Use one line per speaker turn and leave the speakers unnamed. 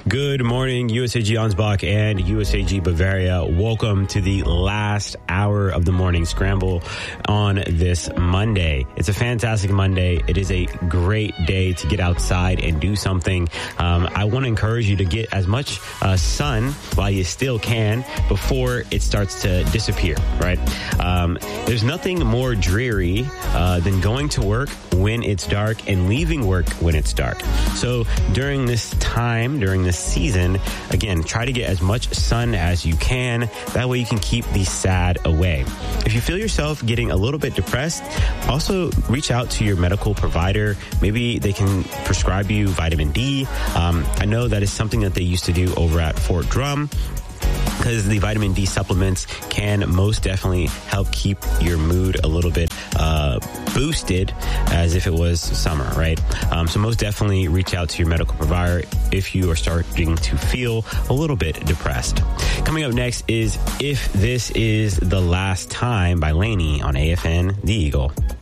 Good morning, USAG Ansbach and USAG Bavaria. Welcome to the last hour of the morning scramble on this Monday. It's a fantastic Monday. It is a great day to get outside and do something. I want to encourage you to get as much sun while you still can before it starts to disappear, right? There's nothing more dreary than going to work when it's dark and leaving work when it's dark. So during this time, during this season, again, try to get as much sun as you can. That way you can keep the sad away. If you feel yourself getting a little bit depressed, also reach out to your medical provider. Maybe they can prescribe you vitamin D. I know that is something that they used to do over at Fort Drum, because the vitamin D supplements can most definitely help keep your mood a little bit boosted as if it was summer, right? So most definitely reach out to your medical provider if you are starting to feel a little bit depressed. Coming up next is If This Is the Last Time by Lainey on AFN The Eagle.